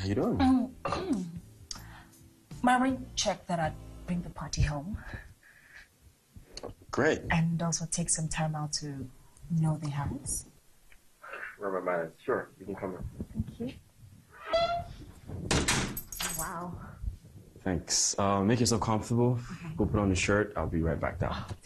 you doing? My ring checked that I'd bring the party home. Great. And also take some time out to know the house. Remember mine. Sure, you can come in. Thank you. Oh, wow. Thanks. Make yourself comfortable. Go put on the shirt. I'll be right back down.